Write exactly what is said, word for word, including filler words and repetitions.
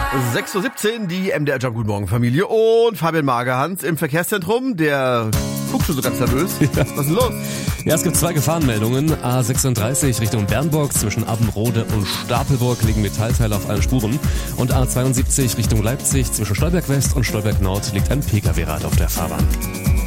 sechs Uhr siebzehn, die M D R Jump Guten Morgen Familie und Fabian Magerhans im Verkehrszentrum. Der guckt schon so ganz nervös. Ja. Was ist denn los? Ja, es gibt zwei Gefahrenmeldungen. A sechsunddreißig Richtung Bernburg zwischen Abbenrode und Stapelburg liegen Metallteile auf allen Spuren. Und A zweiundsiebzig Richtung Leipzig zwischen Stolberg West und Stolberg Nord liegt ein Pkw-Rad auf der Fahrbahn.